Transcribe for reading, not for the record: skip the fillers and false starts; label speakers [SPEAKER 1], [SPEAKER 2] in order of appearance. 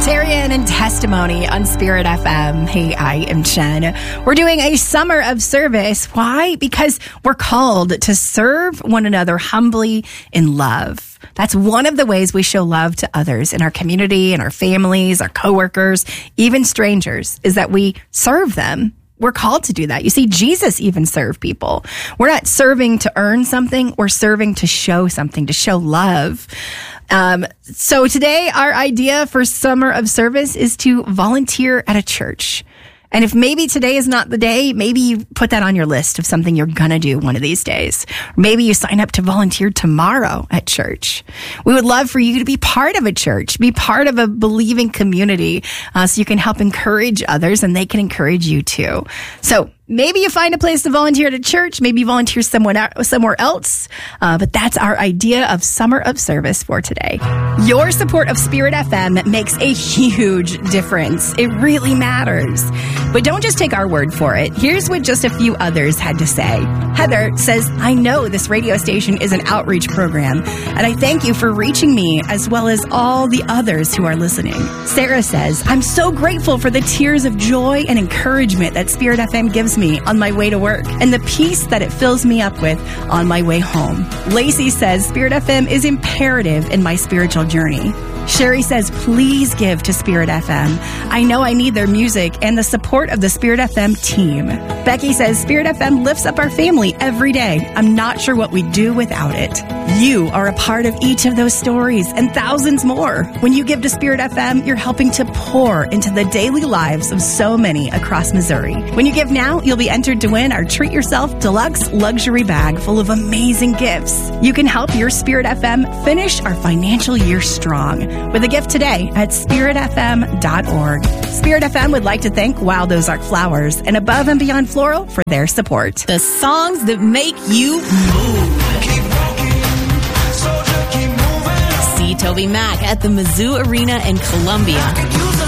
[SPEAKER 1] Tarian and Testimony on Spirit FM. Hey, I am Jen. We're doing a summer of service. Why? Because we're called to serve one another humbly in love. That's one of the ways we show love to others in our community, in our families, our coworkers, even strangers, is that we serve them. We're called to do that. You see, Jesus even served people. We're not serving to earn something. We're serving to show something, to show love. So today, our idea for Summer of Service is to volunteer at a church. And if maybe today is not the day, maybe you put that on your list of something you're going to do one of these days. Maybe you sign up to volunteer tomorrow at church. We would love for you to be part of a church, be part of a believing community, so you can help encourage others and they can encourage you too. So maybe you find a place to volunteer at a church, maybe you volunteer somewhere else, but that's our idea of Summer of Service for today. Your support of Spirit FM makes a huge difference. It really matters. But don't just take our word for it. Here's what just a few others had to say. Heather says, I know this radio station is an outreach program, and I thank you for reaching me as well as all the others who are listening. Sarah says, I'm so grateful for the tears of joy and encouragement that Spirit FM gives me on my way to work and the peace that it fills me up with on my way home. Lacey says, Spirit FM is imperative in my spiritual journey. Sherry says, please give to Spirit FM. I know I need their music and the support of the Spirit FM team. Becky says, Spirit FM lifts up our family every day. I'm not sure what we'd do without it. You are a part of each of those stories and thousands more. When you give to Spirit FM, you're helping to pour into the daily lives of so many across Missouri. When you give now, you'll be entered to win our Treat Yourself Deluxe Luxury Bag full of amazing gifts. You can help your Spirit FM finish our financial year strong with a gift today at spiritfm.org. Spirit FM would like to thank Wild Ozark Flowers and Above and Beyond Floral for their support.
[SPEAKER 2] The songs that make you move. See Toby Mac at the Mizzou Arena in Columbia.